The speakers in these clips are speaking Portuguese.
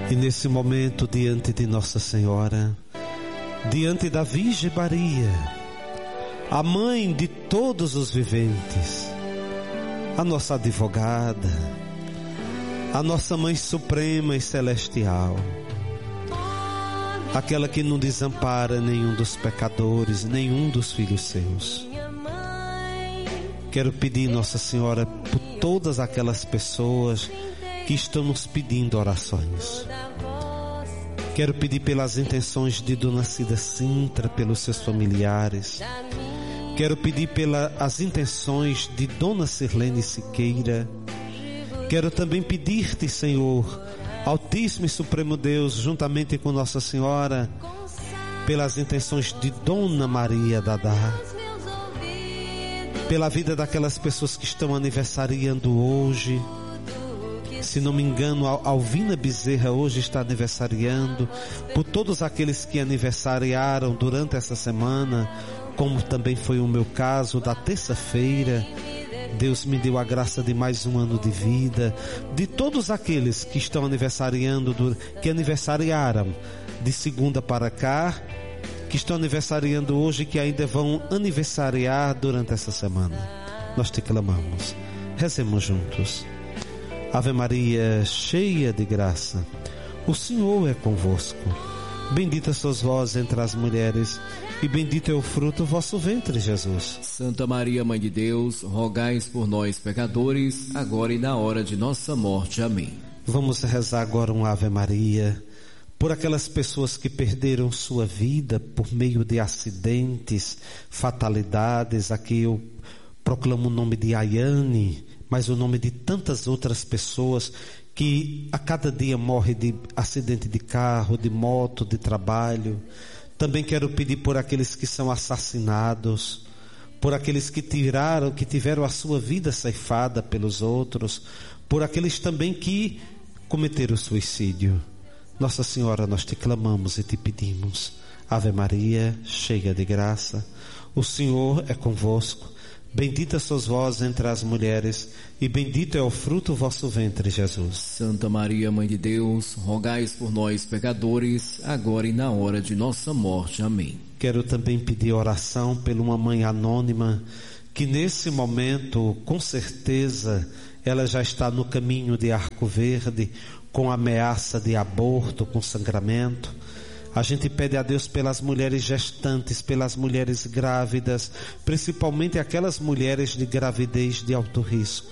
E nesse momento, diante de Nossa Senhora, diante da Virgem Maria, a mãe de todos os viventes, a nossa advogada, a nossa Mãe Suprema e Celestial, aquela que não desampara nenhum dos pecadores, nenhum dos filhos seus. Quero pedir, Nossa Senhora, por todas aquelas pessoas que estão nos pedindo orações. Quero pedir pelas intenções de Dona Cida Sintra, pelos seus familiares. Quero pedir pelas intenções de Dona Sirlene Siqueira. Quero também pedir-te, Senhor, Altíssimo e Supremo Deus, juntamente com Nossa Senhora, pelas intenções de Dona Maria Dadá, pela vida daquelas pessoas que estão aniversariando hoje. Se não me engano, Alvina Bezerra hoje está aniversariando. Por todos aqueles que aniversariaram durante essa semana, como também foi o meu caso, da terça-feira. Deus me deu a graça de mais um ano de vida. De todos aqueles que estão aniversariando, que aniversariaram de segunda para cá, que estão aniversariando hoje, que ainda vão aniversariar durante essa semana, nós te clamamos. Rezemos juntos. Ave Maria, cheia de graça, o Senhor é convosco. Bendita sois vós entre as mulheres, e bendito é o fruto do vosso ventre, Jesus. Santa Maria, Mãe de Deus, rogai por nós, pecadores, agora e na hora de nossa morte. Amém. Vamos rezar agora um Ave Maria por aquelas pessoas que perderam sua vida por meio de acidentes, fatalidades. Aqui eu proclamo o nome de Ayane, mas o nome de tantas outras pessoas que a cada dia morrem de acidente de carro, de moto, de trabalho. Também quero pedir por aqueles que são assassinados, por aqueles que tiveram a sua vida ceifada pelos outros, por aqueles também que cometeram suicídio. Nossa Senhora, nós te clamamos e te pedimos. Ave Maria, cheia de graça, o Senhor é convosco. Bendita sois vós entre as mulheres, e bendito é o fruto do vosso ventre, Jesus. Santa Maria, Mãe de Deus, rogai por nós, pecadores, agora e na hora de nossa morte. Amém. Quero também pedir oração por uma mãe anônima, que nesse momento, com certeza, ela já está no caminho de Arco Verde, com ameaça de aborto, com sangramento. A gente pede a Deus pelas mulheres gestantes, pelas mulheres grávidas, principalmente aquelas mulheres de gravidez de alto risco.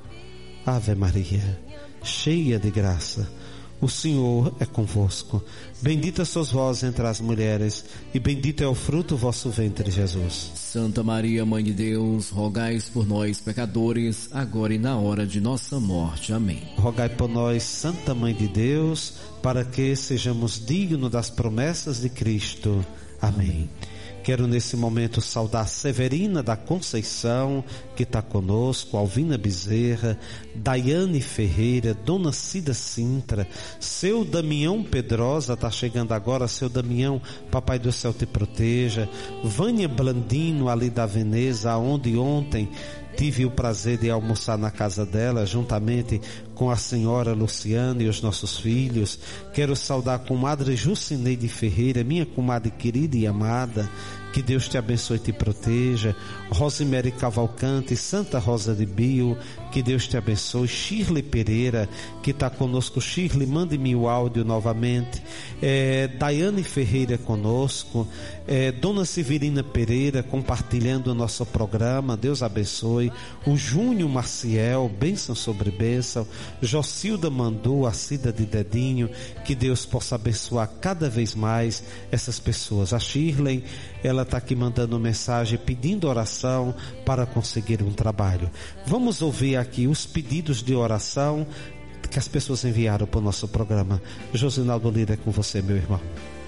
Ave Maria, cheia de graça, o Senhor é convosco. Bendita sois vós entre as mulheres, e bendito é o fruto do vosso ventre, Jesus. Santa Maria, Mãe de Deus, rogai por nós, pecadores, agora e na hora de nossa morte. Amém. Rogai por nós, Santa Mãe de Deus, para que sejamos dignos das promessas de Cristo. Amém. Quero nesse momento saudar Severina da Conceição, que está conosco, Alvina Bezerra, Daiane Ferreira, Dona Cida Sintra, seu Damião Pedrosa, está chegando agora, seu Damião, Papai do Céu te proteja, Vânia Blandino, ali da Veneza, onde ontem tive o prazer de almoçar na casa dela, juntamente com a senhora Luciana e os nossos filhos. Quero saudar a comadre Jucineide Ferreira, minha comadre querida e amada. Que Deus te abençoe e te proteja. Rosemary Cavalcante, Santa Rosa de Bio, que Deus te abençoe. Shirley Pereira, que está conosco. Shirley, mande-me o áudio novamente. Daiane Ferreira conosco. Dona Severina Pereira compartilhando o nosso programa. Deus abençoe. O Júnior Maciel, bênção sobre bênção. Jocilda Mandu, a Cida de Dedinho, que Deus possa abençoar cada vez mais essas pessoas. A Shirley, ela está aqui mandando mensagem pedindo oração para conseguir um trabalho. Vamos ouvir aqui os pedidos de oração que as pessoas enviaram para o nosso programa. Josinaldo Lira, é com você, meu irmão.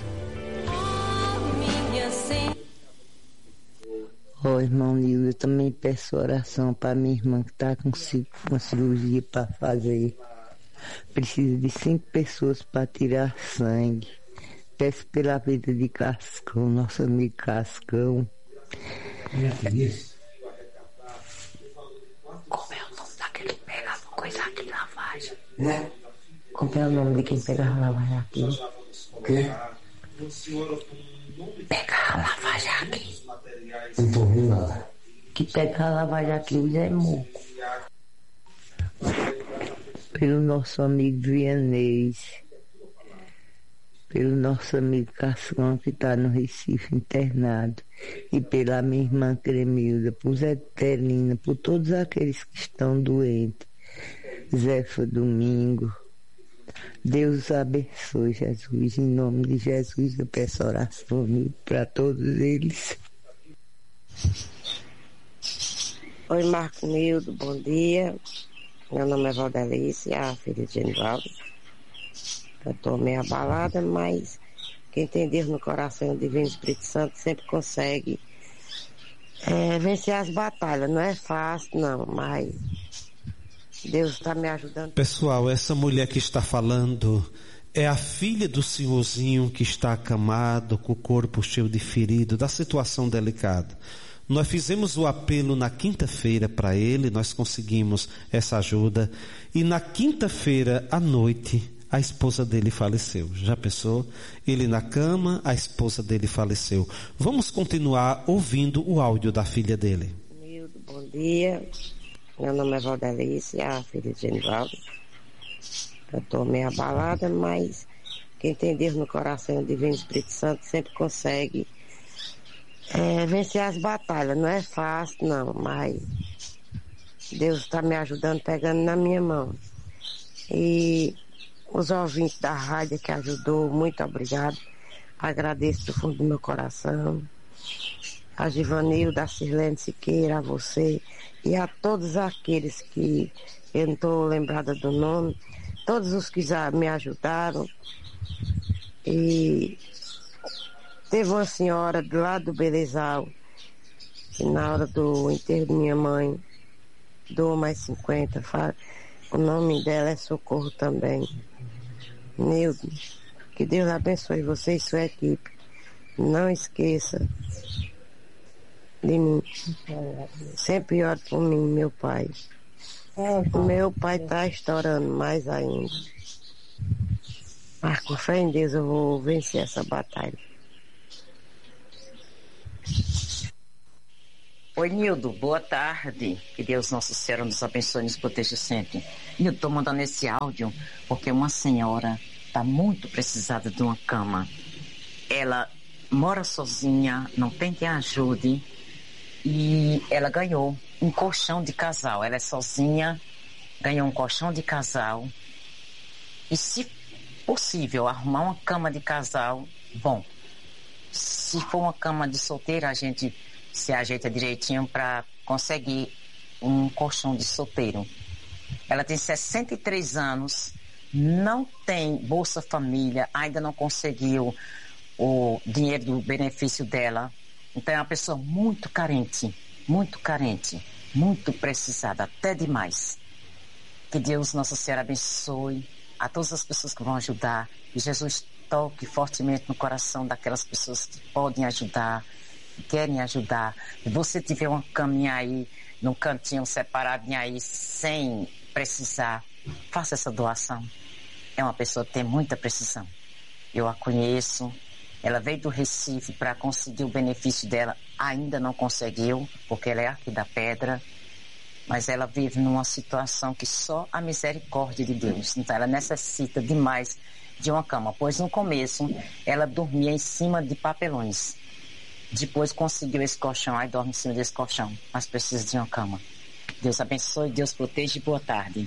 Irmão Nildo, eu também peço oração para minha irmã que está com cirurgia para fazer. Precisa de 5 pessoas para tirar sangue. Peço pela vida de Cascão, nosso amigo Cascão. Como é o nome daquele pega coisa de lavagem? Como é o nome de quem pega a lavagem aqui? O quê? Pega a lavagem aqui. Não tô ouvindo nada. Que pega a lavagem aqui, o Zé Moco. Pelo nosso amigo Vianês. Pelo nosso amigo Cascão, que está no Recife internado. E pela minha irmã Cremilda, por Zé Terlina, por todos aqueles que estão doentes. Zefa Domingo. Deus abençoe, Jesus. Em nome de Jesus, eu peço oração para todos eles. Oi, Marco Nildo, bom dia. Meu nome é Valdelice, a filha de Genivaldo. Eu estou meio abalada, mas quem tem Deus no coração, o Divino Espírito Santo, sempre consegue vencer as batalhas. Não é fácil, não, mas Deus está me ajudando. Pessoal, essa mulher que está falando é a filha do senhorzinho que está acamado, com o corpo cheio de ferido, da situação delicada. Nós fizemos o apelo na quinta-feira para ele, nós conseguimos essa ajuda, e na quinta-feira à noite a esposa dele faleceu. Já pensou? Ele na cama, a esposa dele faleceu. Vamos continuar ouvindo o áudio da filha dele. Nildo, bom dia. Meu nome é Valdelice, a filha de Genivaldo. Eu estou meio abalada, mas quem tem Deus no coração, o Divino Espírito Santo, sempre consegue vencer as batalhas. Não é fácil, não, mas Deus está me ajudando, pegando na minha mão. E os ouvintes da rádio que ajudou, muito obrigado. Agradeço do fundo do meu coração. A Givanilda, a Sirlene Siqueira, a você e a todos aqueles que eu não estou lembrada do nome, todos os que já me ajudaram. E teve uma senhora do lado do Belezal, que na hora do enterro de minha mãe, doou mais 50. O nome dela é Socorro também. Nildo, que Deus abençoe você e sua equipe. Não esqueça de mim. Sempre ore por mim, meu pai. Meu pai está estourando mais ainda. Mas com fé em Deus eu vou vencer essa batalha. Oi, Nildo, boa tarde. Que Deus Nosso Senhor nos abençoe e nos proteja sempre. Nildo, estou mandando esse áudio porque uma senhora está muito precisada de uma cama. Ela mora sozinha, não tem quem ajude e ela ganhou um colchão de casal. Ela é sozinha, ganhou um colchão de casal e, se possível, arrumar uma cama de casal, bom. Se for uma cama de solteira, a gente se ajeita direitinho para conseguir um colchão de solteiro. Ela tem 63 anos, não tem Bolsa Família, ainda não conseguiu o dinheiro do benefício dela. Então é uma pessoa muito carente, muito precisada, até demais. Que Deus Nossa Senhora abençoe a todas as pessoas que vão ajudar. E Jesus toque fortemente no coração daquelas pessoas que podem ajudar, que querem ajudar. Se você tiver uma caminha aí, num cantinho separadinho aí, sem precisar, faça essa doação. É uma pessoa que tem muita precisão. Eu a conheço, ela veio do Recife para conseguir o benefício dela, ainda não conseguiu, porque ela é aqui da Pedra, mas ela vive numa situação que só a misericórdia de Deus. Então ela necessita demais de uma cama, pois no começo ela dormia em cima de papelões. Depois conseguiu esse colchão, aí dorme em cima desse colchão, mas precisa de uma cama. Deus abençoe, Deus proteja e boa tarde.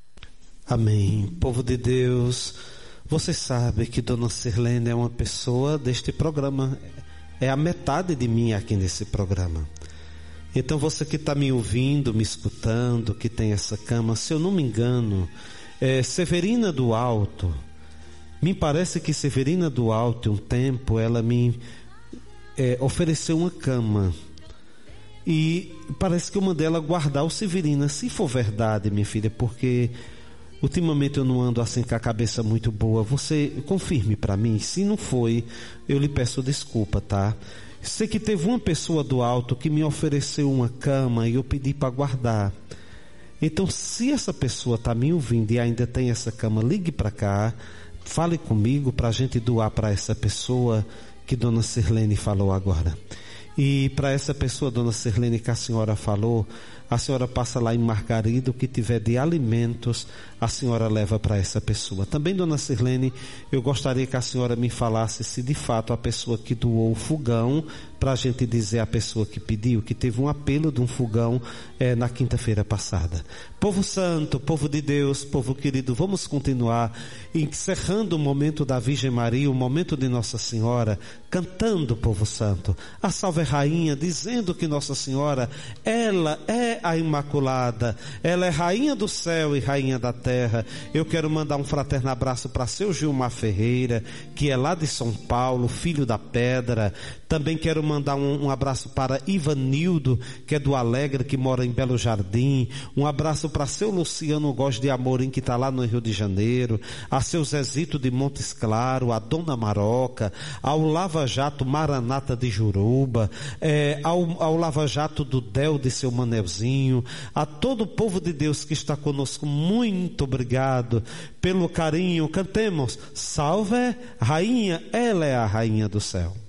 Amém. Povo de Deus, você sabe que Dona Sirlene é uma pessoa deste programa, é a metade de mim aqui nesse programa. Então você que está me ouvindo, me escutando, que tem essa cama, se eu não me engano, Severina do Alto, me parece que Severina do Alto, um tempo, ela me ofereceu uma cama. E parece que eu mandei ela guardar o Severina, se for verdade, minha filha, porque ultimamente eu não ando assim com a cabeça muito boa. Você confirme para mim, se não foi, eu lhe peço desculpa, tá? Sei que teve uma pessoa do alto que me ofereceu uma cama e eu pedi para guardar. Então, se essa pessoa está me ouvindo e ainda tem essa cama, ligue para cá, fale comigo para a gente doar para essa pessoa que Dona Sirlene falou agora. E para essa pessoa, Dona Sirlene, que a senhora falou, a senhora passa lá em Margarida, o que tiver de alimentos, a senhora leva para essa pessoa. Também, Dona Sirlene, eu gostaria que a senhora me falasse se de fato a pessoa que doou o fogão, para a gente dizer a pessoa que pediu, que teve um apelo de um fogão na quinta-feira passada. Povo santo, povo de Deus, povo querido, vamos continuar encerrando o momento da Virgem Maria, o momento de Nossa Senhora, cantando, povo santo, a Salve Rainha, dizendo que Nossa Senhora, ela é a Imaculada, ela é Rainha do céu e Rainha da terra. Eu quero mandar um fraterno abraço para seu Gilmar Ferreira, que é lá de São Paulo, filho da Pedra. Também quero mandar um abraço para Ivanildo, que é do Alegre, que mora em Belo Jardim. Um abraço para seu Luciano Góes de Amorim, que está lá no Rio de Janeiro. A seu Zezito de Montes Claro, a Dona Maroca, ao Lava Jato Maranata de Juruba, ao Lava Jato do Del de seu Manelzinho, a todo o povo de Deus que está conosco, muito obrigado pelo carinho. Cantemos, Salve Rainha, ela é a Rainha do céu.